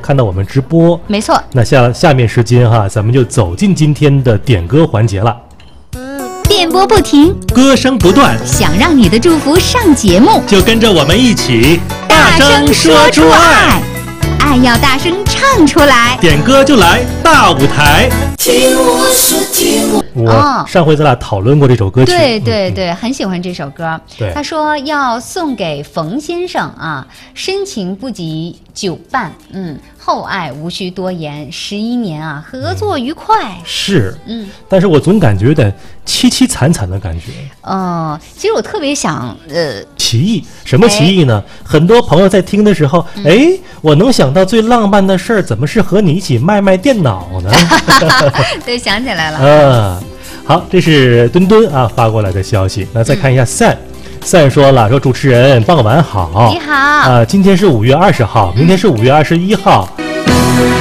看到我们直播。 没错。 那下面时间哈，咱们就走进今天的点歌环节了。 电波不停， 歌声不断， 想让你的祝福上节目， 就跟着我们一起大声说出爱，爱要大声唱出来。 点歌就来大舞台。 听我说，听我。 上回咱俩讨论过这首歌曲， 对，很喜欢这首歌。他说要送给冯先生啊，深情不及久伴，厚爱无需多言，11年啊，合作愉快。 是，但是我总感觉有点凄凄惨惨的感觉。 其实我特别想， 歧义，什么歧义呢？很多朋友在听的时候，我能想到最浪漫的事儿，怎么是和你一起卖电脑呢？ 对，想起来了。 好，这是墩墩啊发过来的消息。那再看一下散说了，说主持人傍晚好， 你好， 今天是5月20号，明天是5月21号。